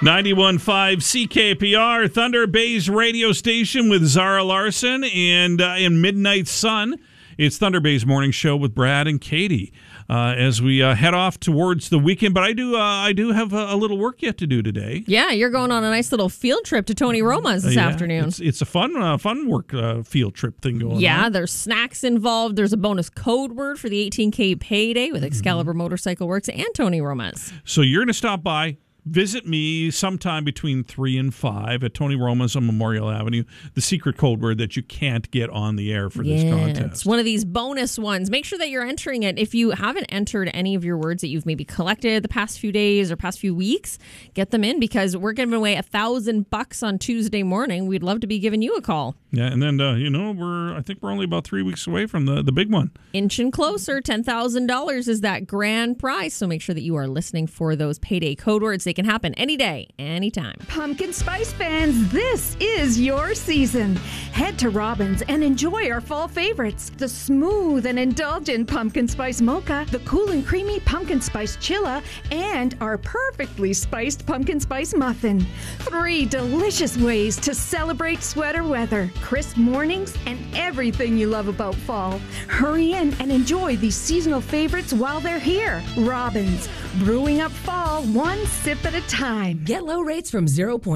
91.5 CKPR, Thunder Bay's radio station with Zara Larson, and in Midnight Sun, it's Thunder Bay's morning show with Brad and Katie. As we head off towards the weekend, but I do have a little work yet to do today. Yeah, you're going on a nice little field trip to Tony Roma's this afternoon. It's a fun work field trip thing going on. Yeah, there's snacks involved. There's a bonus code word for the 18K payday with Excalibur Motorcycle Works and Tony Roma's. So you're going to stop by. Visit me sometime between 3 and 5 at Tony Roma's on Memorial Avenue. The secret code word that you can't get on the air for this contest. It's one of these bonus ones. Make sure that you're entering it. If you haven't entered any of your words that you've maybe collected the past few days or past few weeks, get them in because we're giving away $1,000 on Tuesday morning. We'd love to be giving you a call. Yeah, and then I think we're only about 3 weeks away from the big one. Inching closer, $10,000 is that grand prize. So make sure that you are listening for those payday code words. They can happen any day, anytime. Pumpkin Spice fans, this is your season. Head to Robbins and enjoy our fall favorites. The smooth and indulgent Pumpkin Spice Mocha, the cool and creamy Pumpkin Spice Chilla, and our perfectly spiced Pumpkin Spice Muffin. 3 delicious ways to celebrate sweater weather, crisp mornings, and everything you love about fall. Hurry in and enjoy these seasonal favorites while they're here. Robbins, brewing up fall one sip at a time. Get low rates from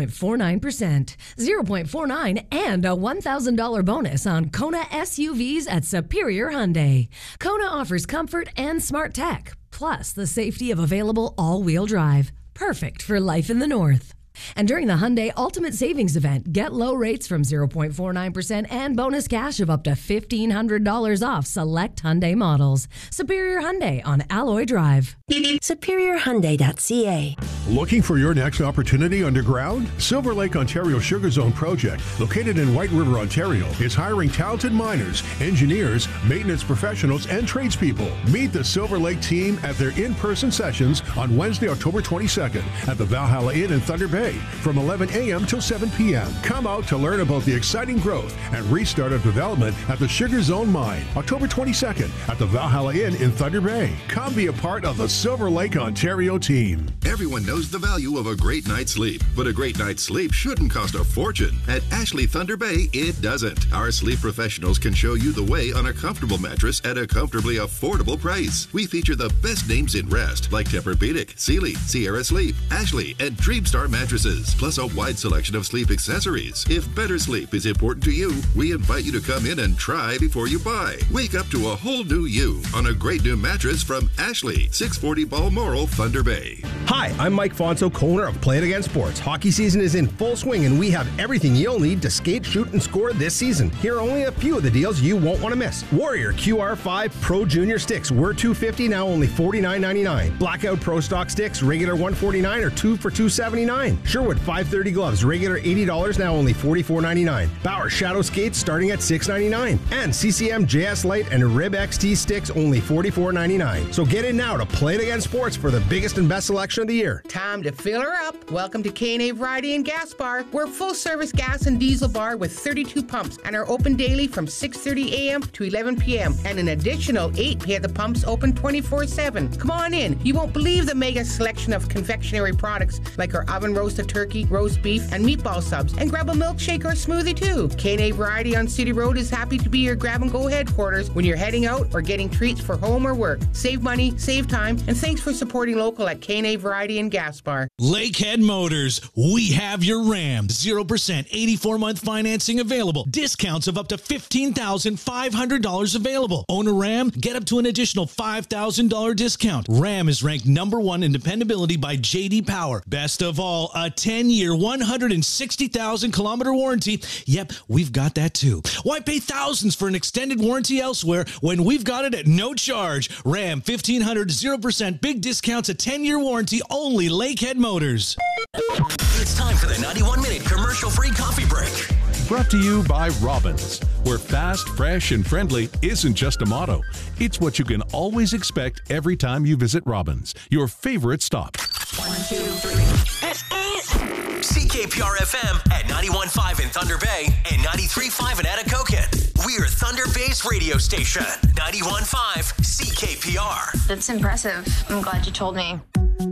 0.49%, 0.49, and a $1,000 bonus on Kona SUVs at Superior Hyundai. Kona offers comfort and smart tech, plus the safety of available all-wheel drive. Perfect for life in the North. And during the Hyundai Ultimate Savings Event, get low rates from 0.49% and bonus cash of up to $1,500 off select Hyundai models. Superior Hyundai on Alloy Drive. SuperiorHyundai.ca. Looking for your next opportunity underground? Silver Lake Ontario Sugar Zone Project, located in White River, Ontario, is hiring talented miners, engineers, maintenance professionals, and tradespeople. Meet the Silver Lake team at their in-person sessions on Wednesday, October 22nd at the Valhalla Inn in Thunder Bay from 11 a.m. till 7 p.m. Come out to learn about the exciting growth and restart of development at the Sugar Zone Mine, October 22nd at the Valhalla Inn in Thunder Bay. Come be a part of the Silver Lake Ontario team. Everyone knows the value of a great night's sleep, but a great night's sleep shouldn't cost a fortune. At Ashley Thunder Bay, it doesn't. Our sleep professionals can show you the way on a comfortable mattress at a comfortably affordable price. We feature the best names in rest, like Tempur-Pedic, Sealy, Sierra Sleep, Ashley, and Dreamstar mattresses, plus a wide selection of sleep accessories. If better sleep is important to you, we invite you to come in and try before you buy. Wake up to a whole new you on a great new mattress from Ashley, 640 Balmoral, Thunder Bay. Hi, I'm Mike Fonso, co-owner of Play It Again Sports. Hockey season is in full swing and we have everything you'll need to skate, shoot, and score this season. Here are only a few of the deals you won't want to miss. Warrior QR5 Pro Junior sticks were $250, now only $49.99. Blackout Pro Stock sticks, regular $149 or 2 for $279. Sherwood 530 gloves, regular $80, now only $44.99. Bauer Shadow skates starting at $6.99. And CCM JS Lite and Rib XT sticks only $44.99. So get in now to Play It Again Sports for the biggest and best selection of the year. Time to fill her up. Welcome to K&A Variety and Gas Bar. We're a full-service gas and diesel bar with 32 pumps and are open daily from 6:30 a.m. to 11 p.m. and an additional 8 pay at the pumps open 24/7. Come on in. You won't believe the mega selection of confectionery products like our oven-roasted turkey, roast beef, and meatball subs. And grab a milkshake or smoothie too. K&A Variety on City Road is happy to be your grab-and-go headquarters when you're heading out or getting treats for home or work. Save money, save time, and thanks for supporting local at K&A Variety and Gas Bar. Lakehead Motors, we have your Ram. 0% 84-month financing available. Discounts of up to $15,500 available. Own a Ram? Get up to an additional $5,000 discount. Ram is ranked #1 in dependability by J.D. Power. Best of all, a 10-year, 160,000-kilometer warranty. Yep, we've got that too. Why pay thousands for an extended warranty elsewhere when we've got it at no charge? Ram 1500, 0%, big discounts, a 10-year warranty, only Lakehead Motors. It's time for the 91-minute commercial-free coffee break. Brought to you by Robbins, where fast, fresh, and friendly isn't just a motto. It's what you can always expect every time you visit Robbins, your favorite stop. 1, 2, 3. This is CKPR FM at 91.5 in Thunder Bay and 93.5 in Atikokan. We're Thunder Bay's radio station, 91.5 CKPR. That's impressive. I'm glad you told me.